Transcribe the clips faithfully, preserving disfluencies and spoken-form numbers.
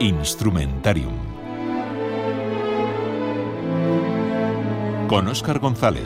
Instrumentarium con Óscar González.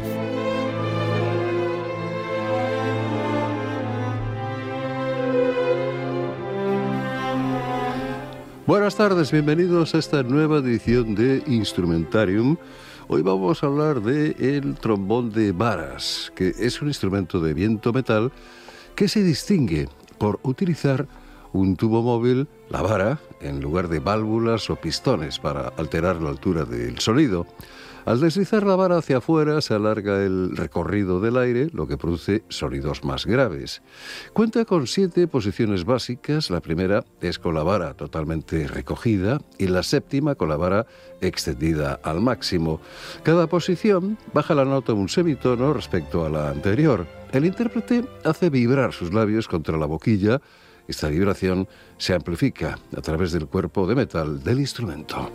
Buenas tardes, bienvenidos a esta nueva edición de Instrumentarium. Hoy vamos a hablar de el trombón de varas, que es un instrumento de viento metal que se distingue por utilizar un tubo móvil, la vara, en lugar de válvulas o pistones para alterar la altura del sonido. Al deslizar la vara hacia afuera se alarga el recorrido del aire, lo que produce sonidos más graves. Cuenta con siete posiciones básicas. La primera es con la vara totalmente recogida y la séptima con la vara extendida al máximo. Cada posición baja la nota un semitono respecto a la anterior. El intérprete hace vibrar sus labios contra la boquilla. Esta vibración se amplifica a través del cuerpo de metal del instrumento.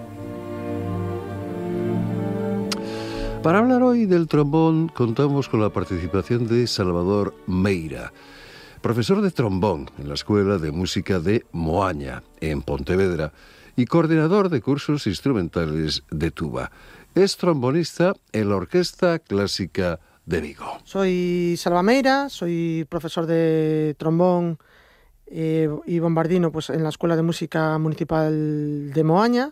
Para hablar hoy del trombón, contamos con la participación de Salvador Meira, profesor de trombón en la Escuela de Música de Moaña, en Pontevedra, y coordinador de cursos instrumentales de tuba. Es trombonista en la Orquesta Clásica de Vigo. Soy Salva Meira, soy profesor de trombón eh, y bombardino pues, en la Escuela de Música Municipal de Moaña.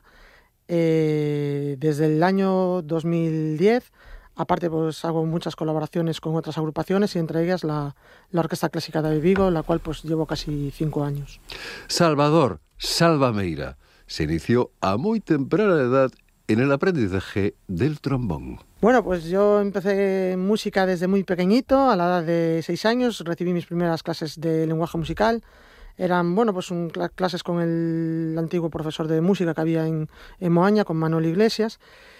Eh, desde el año dos mil diez, aparte pues hago muchas colaboraciones con otras agrupaciones y entre ellas la, la Orquesta Clásica de Vigo, la cual pues llevo casi cinco años. Salvador Salva Meira se inició a muy temprana edad en el aprendizaje del trombón. Bueno, pues yo empecé música desde muy pequeñito, a la edad de seis años, recibí mis primeras clases de lenguaje musical. Eran, bueno, pues un, clases con el antiguo profesor de música que había en, en Moaña, con Manuel Iglesias.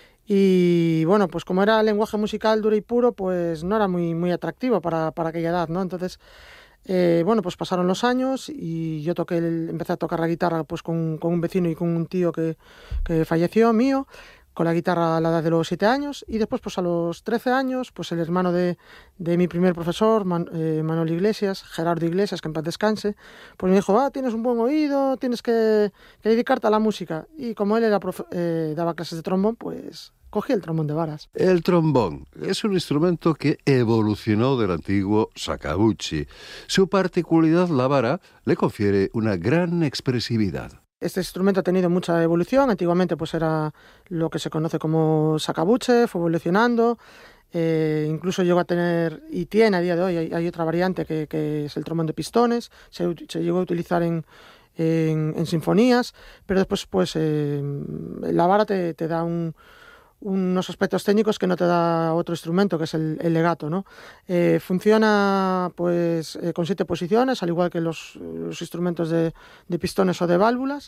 Y bueno, pues como era lenguaje musical duro y puro, pues no era muy, muy atractivo para, para aquella edad, ¿no? Entonces, eh, bueno, pues pasaron los años y yo toqué el, empecé a tocar la guitarra pues con, con un vecino y con un tío que, que falleció mío, con la guitarra a la edad de los siete años, y después pues a los trece años pues el hermano de, de mi primer profesor, Man, eh, Manuel Iglesias, Gerardo Iglesias, que en paz descanse, pues me dijo, ah, tienes un buen oído, tienes que, que dedicarte a la música. Y como él era profe, eh, daba clases de trombón, pues cogí el trombón de varas. El trombón es un instrumento que evolucionó del antiguo shakuhachi. Su particularidad, la vara, le confiere una gran expresividad. Este instrumento ha tenido mucha evolución. Antiguamente pues era lo que se conoce como shakuhachi, fue evolucionando, eh, incluso llegó a tener, y tiene a día de hoy, hay, hay otra variante que, que es el trombón de pistones, se, se llegó a utilizar en, en, en sinfonías, pero después pues eh, la vara te, te da un... unos aspectos técnicos que no te da otro instrumento, que es el, el legato, ¿no? Eh, funciona pues eh, con siete posiciones, al igual que los, los instrumentos de, de pistones o de válvulas,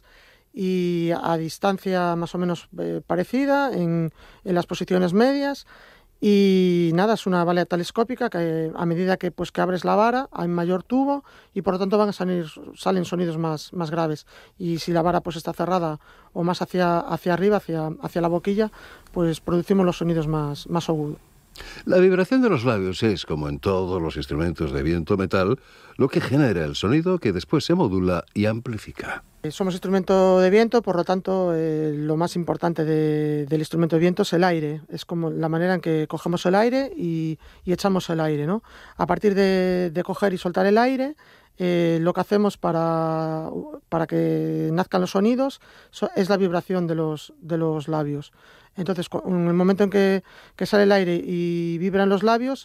y a distancia más o menos eh, parecida en, en las posiciones medias. Y nada, es una bala telescópica que a medida que, pues, que abres la vara hay mayor tubo y por lo tanto van a salir, salen sonidos más, más graves. Y si la vara pues está cerrada o más hacia, hacia arriba, hacia, hacia la boquilla, pues producimos los sonidos más, más agudos. La vibración de los labios es, como en todos los instrumentos de viento metal, lo que genera el sonido que después se modula y amplifica. Somos instrumento de viento, por lo tanto, eh, lo más importante de, del instrumento de viento es el aire. Es como la manera en que cogemos el aire y, y echamos el aire, ¿no? A partir de, de coger y soltar el aire, eh, lo que hacemos para, para que nazcan los sonidos es la vibración de los, de los labios. Entonces, en el momento en que, que sale el aire y vibran los labios,